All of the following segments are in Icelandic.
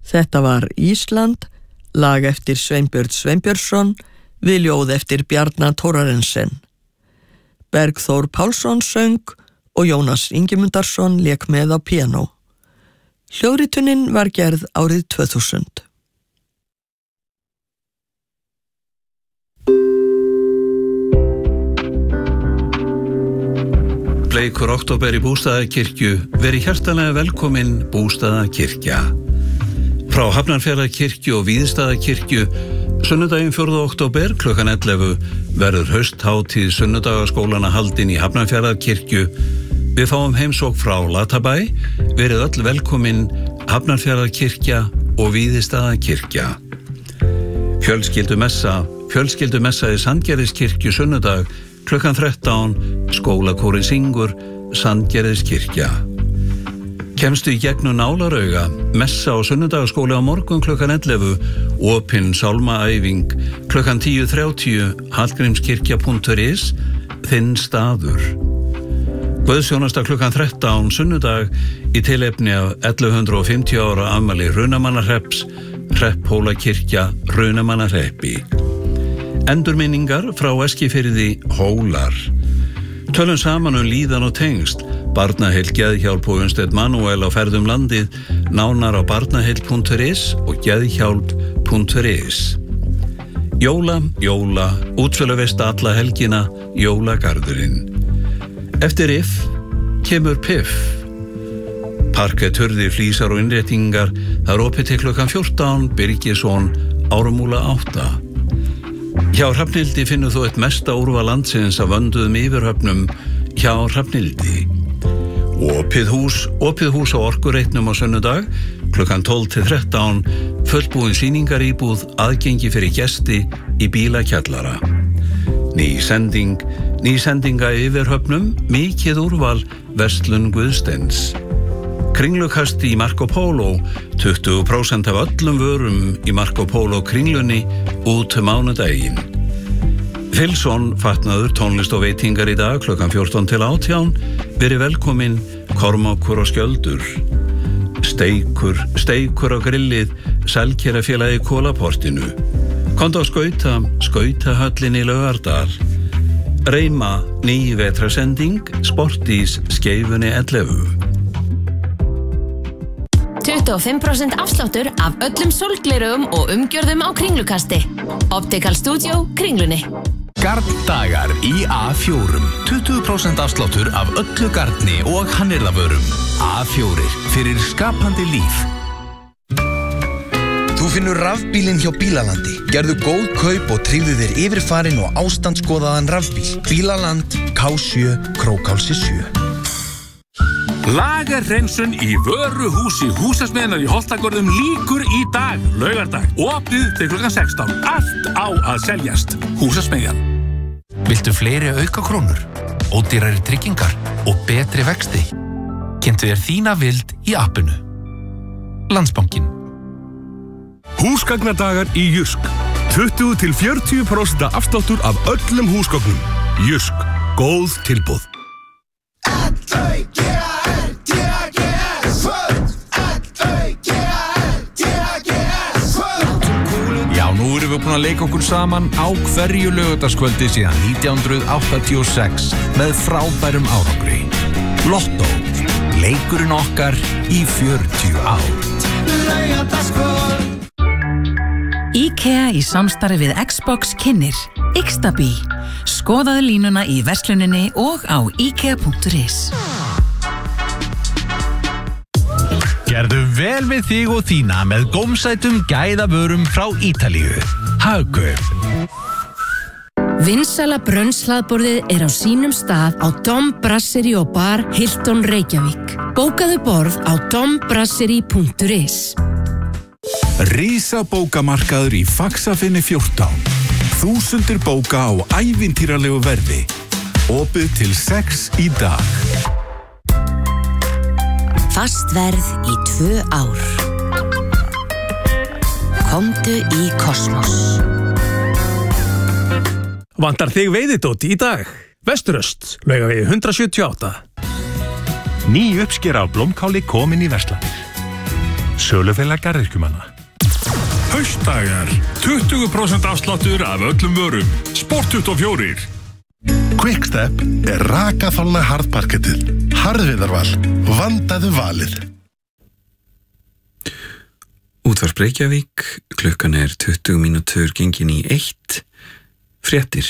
Þetta var Ísland, lag eftir Sveinbjörn Sveinbjörnsson, við ljóð eftir Bjarna Thorarensen. Bergþór Pálsson söng og Jónas Ingimundarsson lék með á píanó. Hljóðritunin var gerð árið 2000. Bleikur október í Bústaðakirkju, verið hjartanlega velkomin Bústaðakirkja. Frá Hafnarfjarðarkirkju og Víðistaðakirkju, sunnudaginn 4. október klukkan 11 verður hausthátíð sunnudagaskólana haldin í Hafnarfjarðarkirkju. Við fáum heimsókn frá Latabæ, verið öll velkomin Hafnarfjarðarkirkja og Víðistaðakirkja. Fjölskyldumessa í Sandgerðiskirkju sunnudag klukkan 13, skólakóri syngur, Sandgerðiskirkja. Kemstu í gegnum Nálarauga, messa á sunnudagaskóli á morgun klukkan 11, opin sálmaæfing klukkan 10:30, hallgrímskirkja.is, þinn staður. Guðsjónasta klukkan 13 sunnudag í tilefni af 1150 ára afmæli Hrunamannahrepps, Hrepphólakirkja, Hrunamannahreppi. Endurminningar frá Eskifirði, Hólar. Tölum saman líðan og tengsl, Barnaheill Geðhjálp og Unnsteinn Manuel á ferðum landið, nánar á barnaheill.is og geðhjálp.is. Jóla, útsöluvist alla helgina, jólagarðurinn. Eftir kemur Piff. Parkett, hurðir, flísar og innréttingar, það er opið til klukkan 14, Birgisson, Ármúla 8. Hjá Hrafnhildi finnur þú eitt mesta úrval landsins af vönduðum yfirhöfnum hjá Hrafnhildi. Opið hús á Orkureitnum á sunnudag, klukkan 12 til 13, fullbúin sýningaríbúð, aðgengi fyrir gesti í bílakjallara. Ný sendinga yfirhöfnum, mikið úrval, verslun Guðsteins. Kringlukast í Marco Polo, 20% af öllum vörum í Marco Polo kringlunni út mánudaginn. Filsson, fatnaður, tónlist og veitingar í dag klukkan 14 til 18, verið velkomin Kormákur og Skjöldur. Steikur á grillið, Selkerafélagi Kólaportinu. Komdu á skautahöllin í Laugardal. Reyma, ný vetrasending, Sportís, Skeifunni 11. 25% afsláttur af öllum sólglerugum og umgjörðum á Kringlukasti. Optical Studio, Kringlunni. Garndagar í A4. 20% afsláttur af öllu garni og hannyrðavörum. A4 fyrir skapandi líf. Þú finnur rafbílinn hjá Bílalandi. Gerðu góð kaup og tryggðu þér yfirfarinn og ástandskoðaðan rafbíl. Bílaland, K7, Krókálsi 7. Lagerhreinsun í vöruhúsi Húsasmiðjunnar í Holtagörðum lýkur í dag, laugardag, opið til klukkan 16. Allt á að seljast. Húsasmiðjan. Viltu fleiri aukakrónur, ódýrari tryggingar og betri vexti? Kynntu þér þína vild í appinu. Landsbankinn. Húsgagnadagar í Jysk. 20-40% afsláttur af öllum húsgögnum. Jysk. Góð tilboð. Já, nú erum við búin að leika okkur saman á hverju laugardagskvöldi síðan 1986 með frábærum árangri. Lottó, leikurinn okkar í 40 ár. IKEA í samstarfi við Xbox kynnir Ixtabí. Skoðaðu línuna í versluninni og á ikea.is. Gerðu vel við þig og þína með gómsætum gæðavörum frá Ítalíu. Hagkaup. Vinsæla brönnshlaðborðið er á sínum stað á Dom Brasserie og Bar Hilton Reykjavík. Bókaðu borð á dombrasserie.is. Risa bókamarkaður í Faxafinni 14. Þúsundir bóka á ævintýralegu verði. Opið til 6 í dag. Fast verð í 2 ár. Komdu í Kosmos. Vantar þig veiðidót í dag? Vesturöst, Laugavegi 178. Ný uppskera af blómkáli komin í verslanir. Sölufélag garðyrkjumanna. Haustdagar, 20% afsláttur af öllum vörum. Sport24. Quickstep rakafalna harðparkettið. Harðviðarval, vandaðu valið. Útvarp Reykjavík, klukkan 20 mínútur gengin í 1. Fréttir.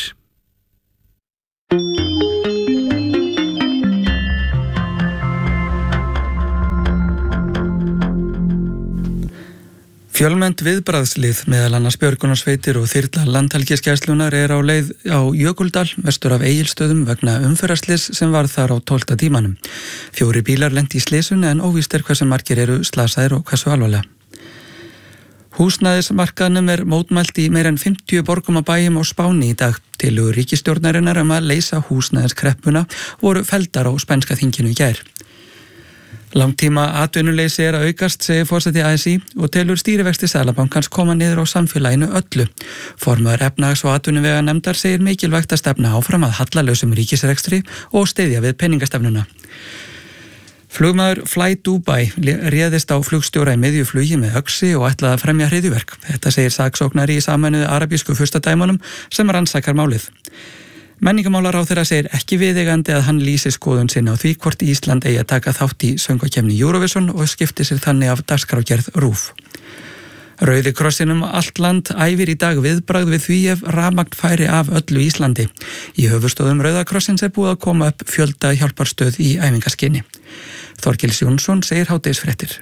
Fjölmennt viðbragðslið meðal annars björgunarsveitir og þyrla landhelgisgæslunnar á leið á Jökuldal, vestur af Egilsstöðum vegna umferðarslyss sem varð þar á 12. tímanum. 4 bílar lentu í slysinu en óvíst hversu margir eru slasaðir og hversu alvarlega. Húsnæðismarkaðnum mótmælt í meira en 50 borgum og bæjum á Spáni í dag. Tillögur ríkisstjórnarinnar að leysa húsnæðiskreppuna voru felldar á spænska þinginu í gær. Langtíma atvinnuleysi að aukast, segir forseti ASÍ og telur stýrivexti Seðlabankans koma niður á samfélaginu öllu. Formaður efnahags- og atvinnuveganefndar segir mikilvægt að stefna áfram að hallalausum ríkisrekstri og styðja við peningastefnuna. Flugmaður Fly Dubai réðist á flugstjóra í miðju flugi með öxi og ætlaði að fremja hryðjuverk. Þetta segir saksóknari í Sameinuðu arabísku furstadæmunum sem rannsakar málið. Menningamálaráðherra segir ekki viðeigandi að hann lýsi skoðun sinni á því hvort Ísland eigi að taka þátt í söngvakeppni Eurovision og skipti sér þannig af dagskrárgerð RÚV. Rauði krossinum allt land æfir í dag viðbragð við því ef rafmagn færi af öllu Íslandi. Í höfuðstöðum Rauða krossins búið að koma upp fjölda hjálparstöð í æfingaskyni. Þorkels Jónsson segir hádegisfréttir.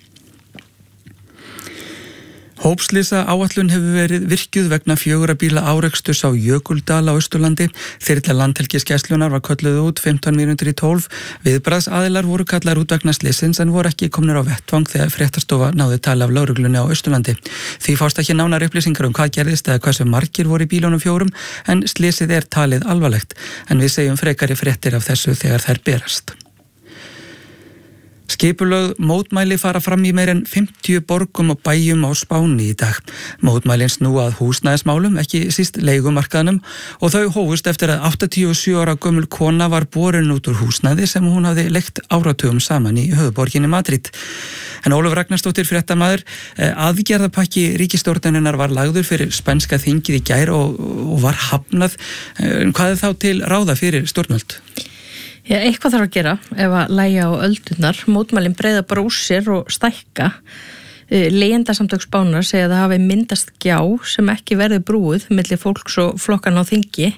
Hópslysa áætlun hefur verið virkjuð vegna 4 bíla áreksturs á Jökuldal á Austurlandi. Þyrla landhelgisgæslunnar var kölluð út 15 mínútur í 12. Viðbragðsaðilar voru kallaðir út vegna slysins en voru ekki komnir á vettvang þegar fréttastofa náði tali af lögreglunni á Austurlandi. Því fást ekki nánar upplýsingar hvað gerðist eða hversu margir voru í bílunum 4 en slysið talið alvarlegt. En við segjum frekari fréttir af þessu þegar þær berast. Skipulögð mótmæli fara fram í meira en 50 borgum og bæjum á Spáni í dag. Mótmælin snúa að húsnæðismálum, ekki síst leigumarkaðnum og þau hófust eftir að 87 ára gömul kona var borin út úr húsnæði sem hún hafði leigt áratugum saman í höfuðborginni Madrid. En Ólöf Ragnarsdóttir fréttamaður, aðgerðapakki ríkisstjórnarinnar var lagður fyrir spænska þingið í gær og var hafnað. Hvað þá til ráða fyrir stjórnvöld? Já, eitthvað þarf að gera ef að lægja á öldurnar. Mótmælin breiða bara úr sér og stækka. Leyendasamtök Spánar segja að það hafi myndast gjá sem ekki verði brúið milli fólks og flokkan á þingi.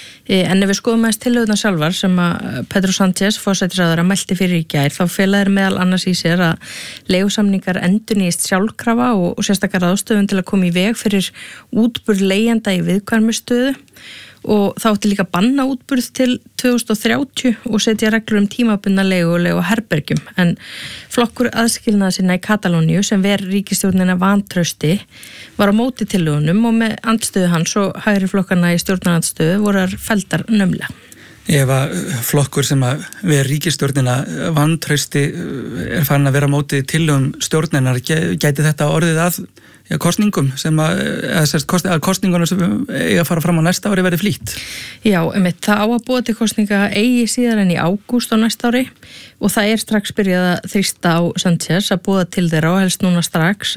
En ef við skoðum aðeins tillögurnar sjálfar sem að Pedro Sánchez, forsætisráðherra, mælti fyrir í gær, þá fela þeir meðal annars í sér að leigusamningar endurnýjist sjálfkrafa og sérstakar ráðstöfun til að koma í veg fyrir útburð leyenda í viðkvæmri stöðu. Og þá átti líka banna útburð til 2030 og setja reglur tímabundna leigu og herbergjum. En flokkur aðskilnaða sinna í Katalóníu sem ver ríkisstjórnina vantrausti var á móti tillögunum og með andstöðu hans og hægri flokkana í stjórnarandstöðu voru felldar naumlega. Ef að flokkur sem að ver ríkisstjórnina vantrausti farin að vera á móti tillögum stjórninar, gæti þetta orðið að kosningum sem kosningunum sem eiga að fara fram á næsta ári verði flýtt? Já, það á að búa til kosninga eigi síðar en í ágúst á næsta ári og það strax byrjað að þrýsta á Sánchez að búa til þeirra og helst núna strax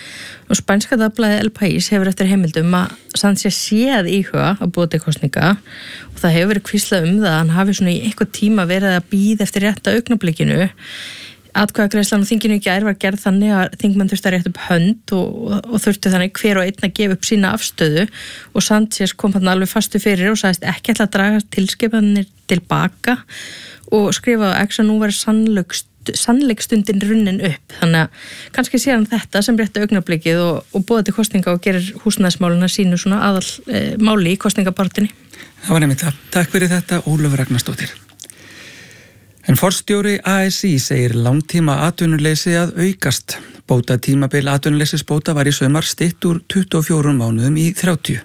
og spænska dagblaðið El País hefur eftir heimildum að Sánchez séð íhuga að búa til kosninga og það hefur verið hvíslað það að hann hafi svona í eitthvað tíma verið að bíða eftir rétta augnablikinu. Atkvæðagreiðslan á þinginu í gær var gerð þannig að þingmenn þurftu að rétta upp hönd og þurftu þannig hver og einn að gefa upp sína afstöðu og Sánchez kom hann alveg fastu fyrir og sagðist ekki ætla að draga tilskipanir tilbaka og skrifaði á X að nú væri sannleikstundin runnin upp. Þannig að kannski sé hann þetta sem rétta augnablikið og boða til kosninga og gerir húsnæðismáluna sínu svona aðal máli í kosningabartinni. Það var nefnt það. Takk fyrir þetta, Ólöf Ragnarsdóttir. En forstjóri ASÍ segir langtíma atvinnuleysi að aukast. Bótatímabil atvinnuleysisbóta var í sumar stytt úr 24 mánuðum í 30.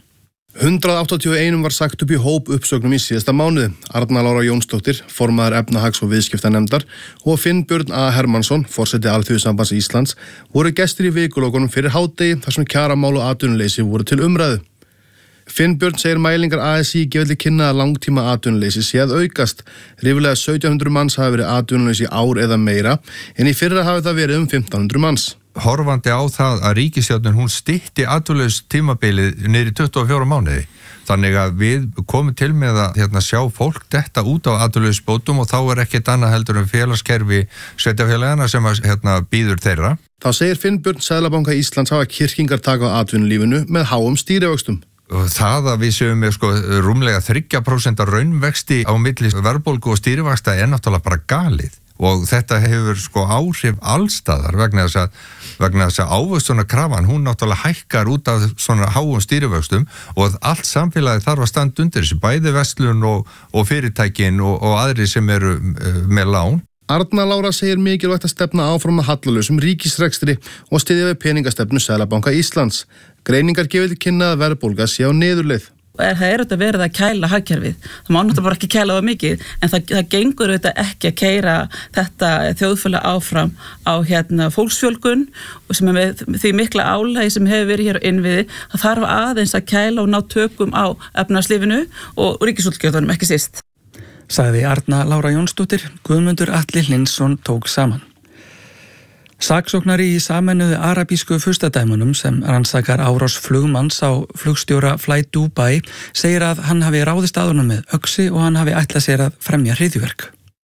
181 var sagt upp í hóp uppsögnum í síðasta mánuði. Arna Lára Jónsdóttir, formaður efnahags- og viðskiptanefndar og Finnbjörn A. Hermannsson, forseti Alþýðusambands Íslands, voru gestir í vikulokunum fyrir hádegi þar sem kjaramál og atvinnuleysi voru til umræðu. Finnbjörn segir mælingar ASÍ gefið til kynna að langtíma atvinnuleysi sé að aukast. Ríflega 1700 manns hafi verið atvinnuleysi í ár eða meira, en í fyrra hafi það verið 1500 manns. Horfandi á það að ríkisstjórnin hún stytti atvinnulaus tímabilið niður í 24 mánuði. Þannig að við komum til með að sjá fólk detta út á atvinnulausbótum og þá ekkert annað heldur en félagskerfi sveitarfélagana sem býður þeirra. Þá segir Finnbjörn Seðlabanka Íslands hafa kyrkingar taka á atvinnulífinu með háum stýrivöxtum. Það að við séum með rúmlega 3% raunvexti á milli verðbólgu og stýrivaxta náttúrulega bara galið. Og þetta hefur áhrif allstaðar vegna þess að ávöxtunarkrafan, hún náttúrulega hækkar út af svona háum stýrivöxtum og allt samfélagið þarf að standa undir þessu, bæði verslun og fyrirtækin og aðri sem eru með lán. Arna Lára segir mikilvægt að stefna áfram með hallalausum ríkisrekstri og styðja við peningastefnu Seðlabanka Íslands. Greiningar gefið til kynna að verðbólga sé á niðurleið. Það auðvitað verið að kæla hagkerfið. Það má náttúrulega bara ekki kæla það mikið, en það gengur auðvitað ekki að keyra þetta þjóðfélag áfram á fólksfjölgun og sem með því mikla álagi sem hefur verið hér á innviði, það þarf aðeins að kæla og ná tökum á efnahagslífinu og ríkisútgjöldunum ekki síst. Sagði Arna Lára Jónsdóttir, Guðmundur Atli Hlynsson tók saman. Saksóknari í Sameinuðu arabísku furstadæmunum sem rannsakar árás flugmanns á flugstjóra Fly Dubai segir að hann hafi ráðist að honum með öxi og hann hafi ætlað sér að fremja hryðjuverk.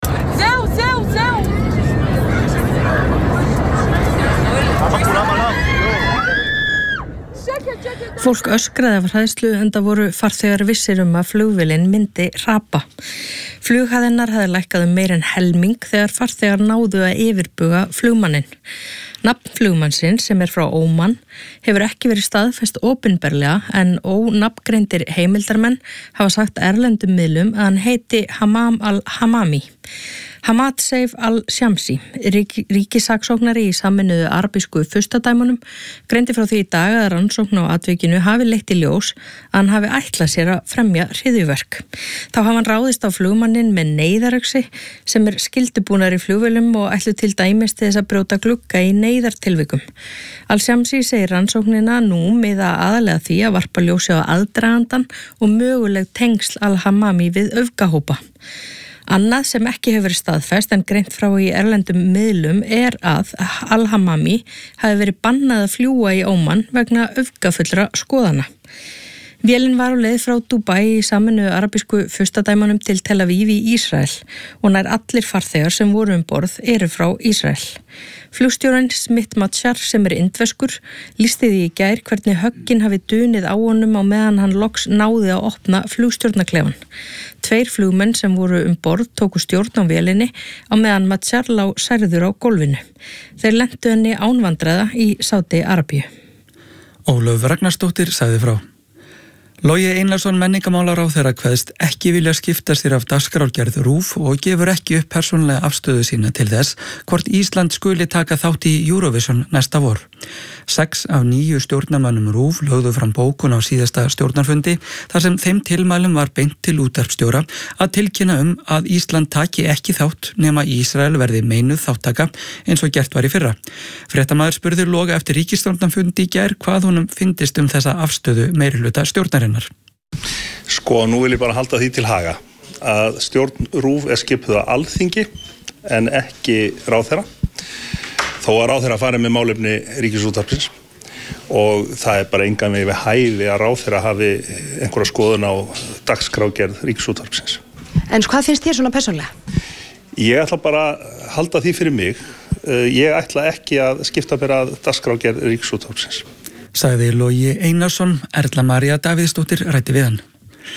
Fólk öskraði af hræðslu enda voru farþegar vissir að flugvélin myndi hrapa. Flughæðirnar hafði lækkað meir en helming þegar farþegar náðu að yfirbuga flugmanninn. Nafn flugmannsins sem frá Óman hefur ekki verið staðfest opinberlega en ónafngreindir heimildarmenn hafa sagt erlendum miðlum að hann heiti Hamam al-Hamami. Hamad Seif al-Shamsi, ríkisaksóknari í Sameinuðu arabísku furstadæmunum, greindi frá því í dag að rannsókn á atvikinu hafi leitt í ljós að hann hafi ætlað sér að fremja hryðjuverk. Þá hafa hann ráðist á flugmannin með neyðaröxi sem skyldubúnar í flugvélum og ætlu til dæmis til þess að brjóta glugga í neyðartilvikum. Al-Shamsi segir rannsóknina nú miða aðalega því að varpa ljósi á aðdragandan og möguleg tengsl al-Hamami við öfgahópa. Annað sem ekki hefur verið staðfest en greint frá í erlendum miðlum að al-Hamami hafi verið bannað að fljúga í Óman vegna öfgafullra skoðana. Vélin var á leið frá Dubai í Sameinuðu arabísku furstadæmunum til Tel Aviv í Ísrael og nær allir farþegar sem voru borð eru frá Ísrael. Flugstjórinn Smith Matchar sem indverskur lýsti því í gær hvernig höggin hafi dunið á honum á meðan hann loks náði að opna flugstjórnarklefan. 2 flugmenn sem voru borð tóku stjórn á vélinni á meðan Matchar lá særður á gólfinu. Þeir lentu henni án vandræða í Sádi Arabíu. Ólöf Ragnarsdóttir sagði frá. Logi Einarsson menningamálaráðherra kveðst ekki vilja skipta sér af dagskrárgerð RÚV og gefur ekki upp persónulega afstöðu sína til þess hvort Ísland skuli taka þátt í Eurovision næsta vor. 6 af 9 stjórnarmönnum RÚV lögðu fram bókun á síðasta stjórnarfundi þar sem þeim tilmælum var beint til útvarpsstjóra að tilkynna að Ísland taki ekki þátt nema Ísrael verði meinuð þáttaka eins og gert var í fyrra. Fréttamaður spurði Loga eftir ríkisstjórnarfundi í gær hvað honum fyndist þessa afstöðu meirihluta stjórnarinnar. Nú vil ég bara halda því til haga að stjórn RÚV skipuð af Alþingi en ekki ráðherra. Þó að ráðherra fari með málefni Ríkisútvarpsins og það bara engan veginn við hæfi að ráðherra hafi einhverja skoðun á dagskrárgerð Ríkisútvarpsins. En hvað finnst þér svona persónulega? Ég ætla bara að halda því fyrir mig. Ég ætla ekki að skipta mér að dagskrárgerð Ríkisútvarpsins. Sagði Logi Einarsson, Erla María Davíðsdóttir ræddi við hann.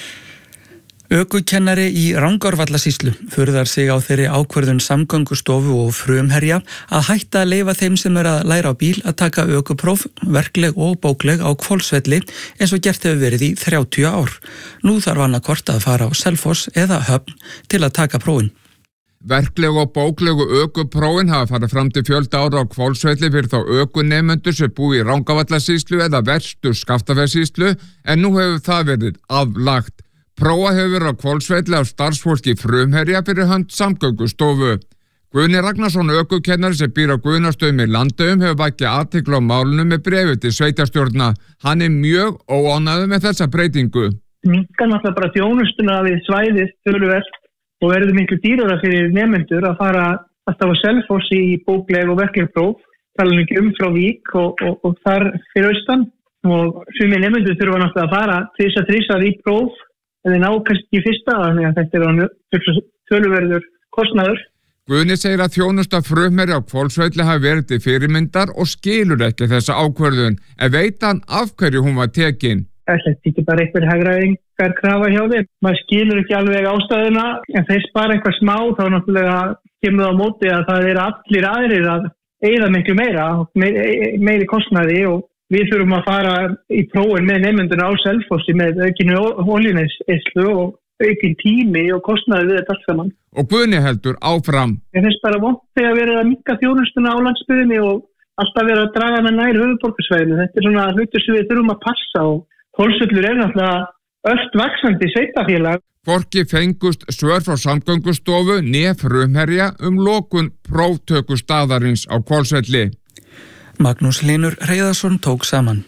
Ökukennari í Rangárvallasýslu furðar sig á þeirri ákvörðun Samgöngustofu og Frumherja að hætta að leyfa þeim sem að læra á bíl að taka ökupróf, verkleg og bókleg á Hvolsvelli eins og gert hefur verið í 30 ár. Nú þarf annarkvort að fara á Selfoss eða Höfn til að taka prófin. Verklegu og bóklegu ökuprófin hafa farið fram til fjölda ára á Hvolsvelli fyrir þá ökunemendur sem búi í Rangárvallasýslu eða Vestur Skaftafellssýslu en nú hefur það verið aflagt. Prófa hefur verið á Hvolsvelli af starfsfólki Frumherja fyrir hönd Samgöngustofu. Guðni Ragnarsson ökukennari sem býr á Guðnastöðum í Landeyjum hefur vakið athygli á málinu með bréfi til sveitarstjórna. Hann er mjög óánægður með þessa breytingu. Minnkar náttúrulega bara þjónustuna við svæðið töluvert og verður miklu dýrara fyrir nemendur að fara alltaf á Selfoss í bókleg og verkleg próf, tala ekki frá Vík og þar fyrir austan. Og sumir nemendur þurfa náttúrulega að fara tvisvar í próf en þeir ná kannski í fyrsta, þannig að þetta er töluverður kostnaður. Guðni segir að þjónusta frumherja á Hvolsvelli hafi verið til fyrirmyndar og skilur ekki þessa ákvörðun, en veit hann af hverju hún var tekin. Þetta er ekki bara einhver hagræðingar krafa hjá þeim. Maður skilur ekki alveg ástæðuna, en þeir spara eitthvað smá, þá náttúrulega kemur það á móti að það er allir aðrir að eyða miklu meira, meiri kostnaði og við þurfum að fara í prófin með nemynduna á Selfossi með aukinu olíuneyslu og aukin tími og kostnaði við þetta allt saman. Og Guðni heldur áfram. Ég finnst bara vont þegar verið að minnka þjónustuna á landsbyggðinni og alltaf verið að draga hana nær höfuðborgarsvæðinu. Þetta er svona hlutur sem við þurfum að passa og Hvolsvöllur er náttúrulega ört vaxandi sveitarfélag. Hvorki fengust svör frá Samgöngustofu né frumherja lokun próftöku staðarins á Hvolsvelli. Magnús Hlynur Hreiðarsson tók saman.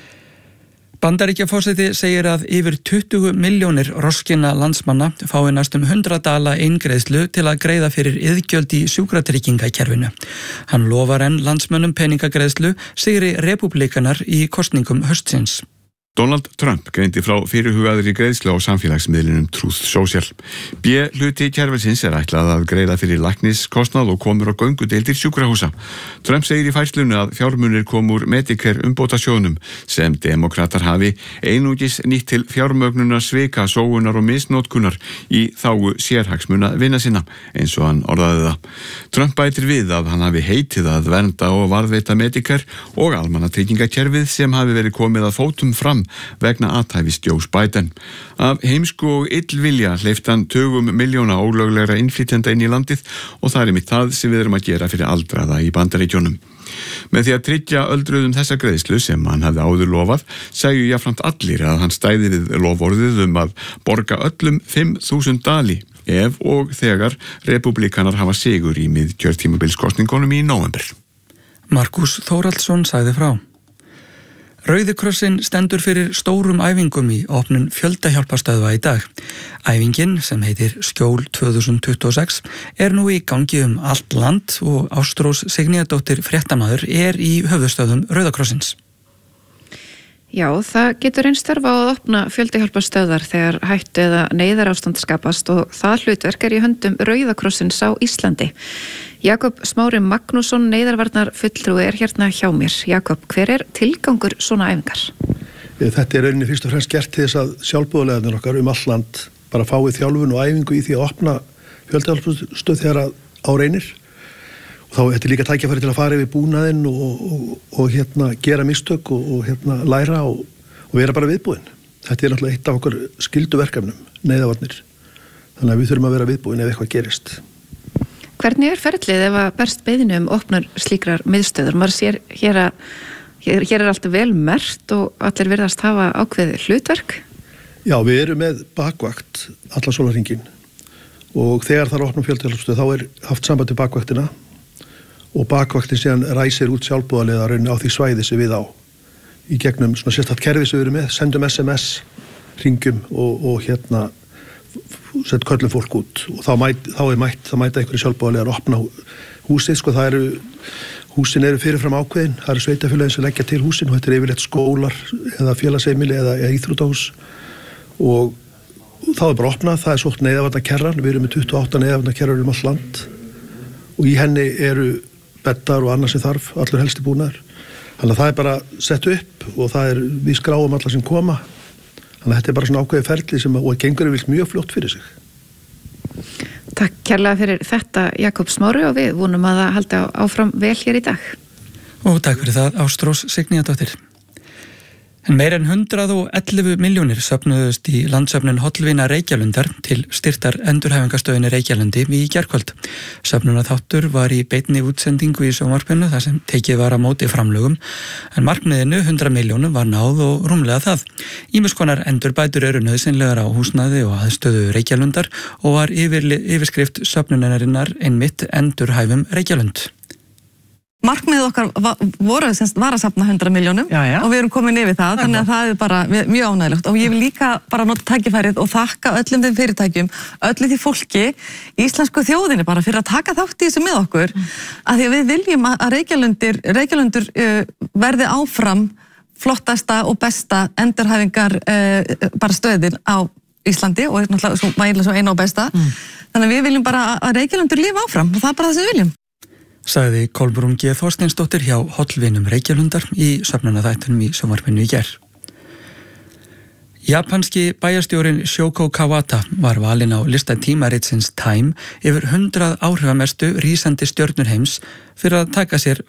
Bandaríkjaforseti segir að yfir 20 milljónir roskina landsmanna fái næstum 100 dala eingreiðslu til að greiða fyrir iðgjöld í sjúkratryggingakerfinu. Hann lofar enn landsmönnum peningagreiðslu sigri repúblikanar í kosningum haustsins. Donald Trump greindi frá fyrirhugaðri greiðslu á samfélagsmiðlinum Truth Social. B-hluti kerfisins er ætlað að greiða fyrir lækniskostnað og komur á göngudeildir sjúkrahúsa. Trump segir í færslunni að fjármunir kom úr Medicare umbótasjóðnum sem demokratar hafi einungis nýtt til fjármögnunar svika, sóunar og misnótkunar í þágu sérhagsmuna vina sinna, eins og hann orðaði það. Trump bætir við að hann hafi heitið að vernda og varðveita Medicare og almannatryggingakerfið sem hafi verið komið að fótum fram vegna athæfis Joes Biden. Af heimsku og illvilja hleypti hann tugum milljóna ólöglegra innflytjenda inn í landið og það er einmitt það sem við erum að gera fyrir aldraða í Bandaríkjunum. Með því að tryggja öldruðum þessa greiðslu sem hann hafði áður lofað, segju jafnframt allir að hann stæði við loforðið að borga öllum 5.000 dali ef og þegar repúblikanar hafa sigur í miðkjörtímabilskosningunum í nóvember. Markus Þóraldsson sagði frá. Rauði krossinn stendur fyrir stórum æfingum í opnun fjöldahjálparstöðva í dag. Æfingin, sem heitir Skjól 2026, er nú í gangi allt land og Ástrós Signíðardóttir fréttamaður er í höfuðstöðum Rauða krossins. Já, það getur eins þörf á að opna fjöldahjálparstöðvar þegar hættu eða neyðarástand skapast og það hlutverk er í höndum Rauða krossins á Íslandi. Jakob Smári Magnússon, neyðarvarnar fulltrúi, er hérna hjá mér. Jakob, hver er tilgangur svona æfingar? Þetta er rauninni fyrst og fremst gert til þess að sjálfboðaliðarnir okkar all land bara fái þjálfun og æfingu í því að opna fjöldahjálparstöð þegar á reynir. Og þá þetta er líka tækifæri til að fara yfir búnaðinn og gera mistök og læra og vera bara viðbúin. Þetta er náttúrulega eitt af okkur skylduverkefnum, neyðarvarnir. Þannig að við þurfum að vera viðbúin ef eitthvað gerist. Hvernig er ferlið ef að berst beiðinu opnar slíkrar miðstöður? Maður sér hér er allt vel merkt og allir virðast hafa ákveðið hlutverk. Já, við erum með bakvakt allan sólarhringinn og þegar það er opnum fjöldahjálparstöð þá er haft samband við bakvaktina og bakvaktin síðan ræsir út sjálfboðaliða raun á því svæði sem við á í gegnum svona sérstakt kerfi sem við erum með, sendum SMS, hringjum og sett köllum fólk út og þá mæta einhverju sjálfboðaliðar að opna húsið, húsin eru fyrirfram ákveðin, það eru sveitarfélögin sem leggja til húsin og þetta er yfirleitt skólar eða félagsheimili eða íþróttahús og þá er bara opnað, það er sótt neyðarvarnarkerran, við erum með 28 neyðarvarnarkerrar all land og í henni eru beddar og annað sem þarf, allur helsti búnaður. Þannig að það er bara sett upp og við skráum alla sem koma. Þannig að þetta er bara svona ákveðið ferli og gengur vilt mjög fljótt fyrir sig. Takk kærlega fyrir þetta, Jakob Smári, og við vonum að það haldi áfram vel hér í dag. Og takk fyrir það, Ástrós Signíðardóttir. En meir en 111 milljónir söfnuðust í landsöfnun Hollvina Reykjalundar til styrktar endurhæfingastöðinni Reykjalundi í gærkvöld. Söfnunarþáttur var í beinni útsendingu í sjónvarpinu þar sem tekið var á móti framlögum, en markmiðinu 100 milljónum var náð og rúmlega það. Ýmiss konar endurbætur eru nauðsynlegar á húsnæði og aðstöðu Reykjalundar og var yfirskrift söfnunarinnar einmitt Endurhæfum Reykjalund. Markmiðið okkar var að safna 100 milljónum og við erum komin yfir það, þannig að það er bara mjög ánægilegt og ég vil líka bara nota tækifærið og þakka öllum þeim fyrirtækjum, öllu því fólki, íslensku þjóðinni bara fyrir að taka þátt í þessu með okkur, að því að við viljum að Reykjalundur verði áfram flottasta og besta endurhæfingar bara stöðin á Íslandi og náttúrulega svo eina og besta, þannig að við viljum bara að Reykjalundur lifa áfram og það er bara það sem við viljum. Sagði Kolbrún G. Þorsteinsdóttir hjá Hollvinum Reykjalundar í söfnunarþættinum í sjónvarpinu í gær. Japanski bæjarstjórinn Shoko Kawata var valinn á lista tímaritsins Time yfir 100 áhrifamestu rísandi stjörnur heims fyrir að taka sér